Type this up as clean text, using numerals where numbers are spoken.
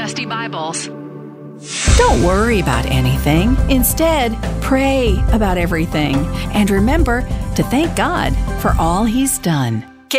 Dusty Bibles. Don't worry about anything. Instead, pray about everything. And remember to thank God for all He's done.